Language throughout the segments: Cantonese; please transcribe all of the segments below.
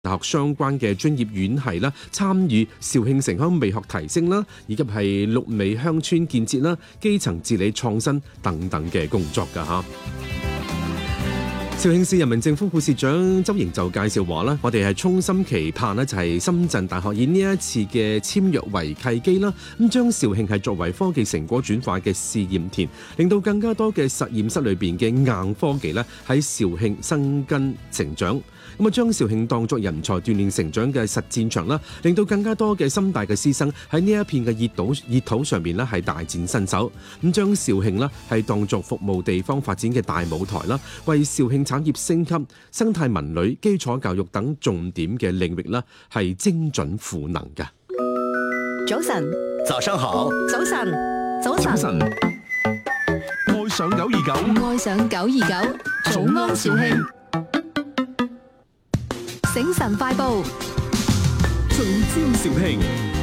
大學相關嘅專業院系啦，參與肇慶城鄉美學提升啦，以及係綠美鄉村建設啦、基層治理創新等等嘅工作㗎嚇。肇慶市人民政府副市長周瑩就介紹話啦，我哋係衷心期盼呢就係深圳大學以呢一次嘅簽約為契機啦，咁將肇慶係作為科技成果轉化嘅試驗田，令到更加多嘅實驗室裏邊嘅硬科技呢喺肇慶生根成長。咁啊，將肇慶當作人才鍛鍊成長嘅實戰場啦，令到更加多嘅深大嘅師生喺呢一片嘅熱土上面咧係大展身手。咁將肇慶啦係當作服務地方發展嘅大舞台啦，為肇慶產業升級、生態文旅、基礎教育等重點嘅領域啦係精準賦能嘅。 早晨， 早上好， 早晨，早晨， 早晨，愛上929， 愛上929，早安肇慶。醒神快報， 聚焦肇慶。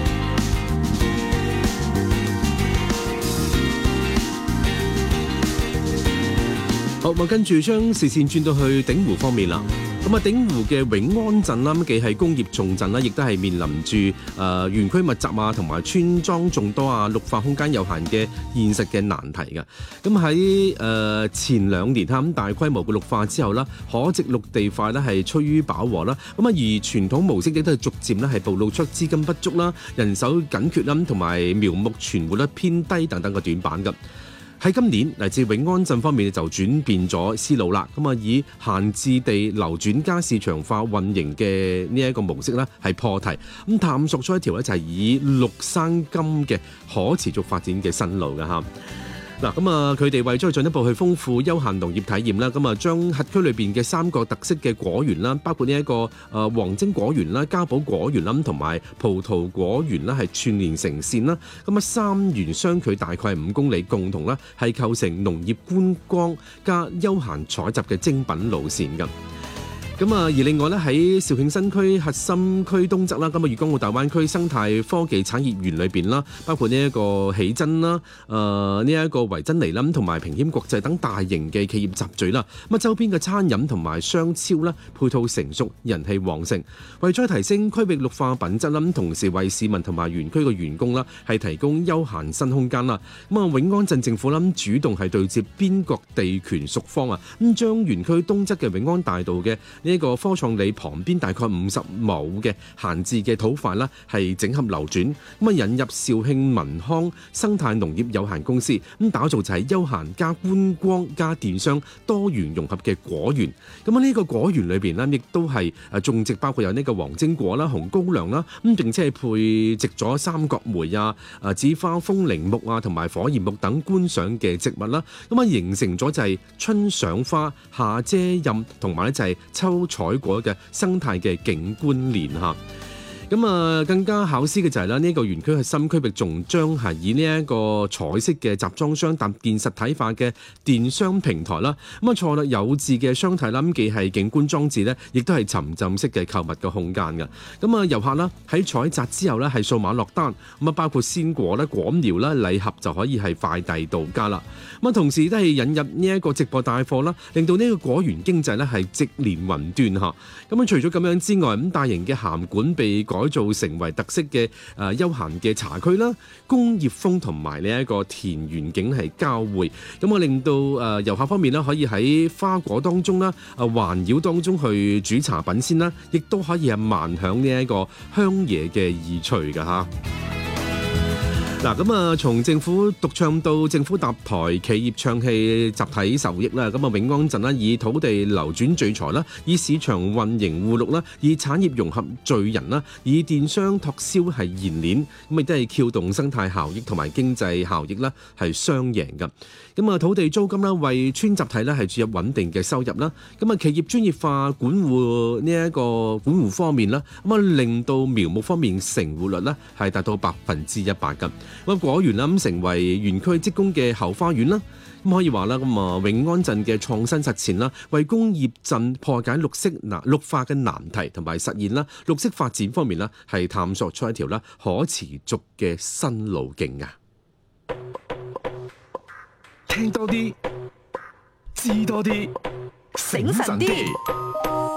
好，跟住將視線轉到去鼎湖方面啦。咁啊，鼎湖嘅永安鎮啦，既係工業重鎮啦，亦都係面臨住園區密集啊，同埋村莊眾多啊，綠化空間有限嘅現實嘅難題嘅。咁喺前2年咁大規模嘅綠化之後啦，可植綠地塊咧係趨於飽和啦。咁啊，而傳統模式亦都係逐漸咧係暴露出資金不足啦、人手緊缺啦，同埋苗木存活率偏低等等嘅短板嘅。喺今年嚟自永安鎮方面就轉變咗思路啦，咁啊以閒置地流轉加市場化運營嘅呢一個模式咧係破題，咁探索出一條咧就係以綠生金嘅可持續發展嘅新路嘅嚇。嗱，咁啊，佢哋為咗進一步去豐富休閒農業體驗啦，咁啊，將轄區裏邊嘅3個特色嘅果園啦，包括呢一個黃精果園啦、嘉寶果園啦，同埋葡萄果園啦，係串連成線啦。咁啊，3園相距大概5公里，共同咧係構成農業觀光加休閒採集嘅精品路線㗎。咁啊，而另外咧喺肇慶新區核心區東側啦，咁啊粵港澳大灣區生態科技產業園裏邊啦，包括呢一個喜珍啦、呢一個維珍妮啦，同埋平謙國際等大型嘅企業集聚啦。咁啊，周邊嘅餐飲同埋商超啦，配套成熟，人氣旺盛。為咗提升區域綠化品質啦，同時為市民同埋園區嘅員工啦，係提供休閒新空間啦。咁啊，永安鎮政府啦主動係對接邊國地權屬方啊，咁將園區東側嘅永安大道嘅呢個科創里旁邊大概50畝嘅閒置嘅土塊啦，係整合流轉，咁啊引入肇慶民康生態農業有限公司，咁打造就係休閒加觀光加電商多元融合嘅果園。咁啊呢個果園裏邊呢，亦都係種植包括有呢個黃精果啦、紅高粱啦，咁並且係配植咗三角梅啊、紫花風鈴木啊同埋火焰木等觀賞嘅植物啦。咁啊形成咗就係春賞花、夏遮蔭同埋咧就係秋採果嘅生態嘅景觀鏈嚇。咁啊，更加考思嘅就係啦，呢個園區核心區域仲將係以呢一個彩色嘅集裝箱搭建實體化嘅電商平台啦。咁啊，錯落有致嘅商體啦，咁既係景觀裝置咧，亦都係沉浸式嘅購物嘅空間嘅。咁啊，遊客啦喺採摘之後咧，係掃碼落單，咁啊包括鮮果啦、果苗啦、禮盒就可以係快遞到家啦。咁啊，同時都係引入呢一個直播帶貨啦，令到呢個果園經濟咧係直連雲端嚇。咁啊，除咗咁樣之外，咁大型嘅鹹館被改造成為特色嘅休閒嘅茶區啦，工業風同埋呢一個田園景係交匯，咁啊令到遊客方面咧可以喺花果當中啦，環繞當中去煮茶品鮮啦，亦都可以係慢享呢一個鄉野嘅意趣㗎嚇。嗱，咁啊，從政府獨唱到政府搭台，企業唱戲，集體受益啦。咁啊，永安鎮啦，以土地流轉聚財啦，以市場運營護綠啦，以產業融合聚人啦，以電商拓銷係燃鏈，咁亦都係撬動生態效益同埋經濟效益啦，係雙贏㗎。咁啊，土地租金啦，為村集體咧係注入穩定嘅收入啦。咁啊，企業專業化管護呢一個管護方面啦，咁啊令到苗木方面成活率咧係達到100%㗎。咁果園啦，咁成為園區職工嘅後花園啦。咁可以話啦，咁啊永安鎮嘅創新實踐啦，為工業鎮破解綠化嘅難題，同埋實現啦綠色發展方面啦，係探索出一條啦可持續嘅新路徑啊！ 聽多啲，知多啲， 醒神啲。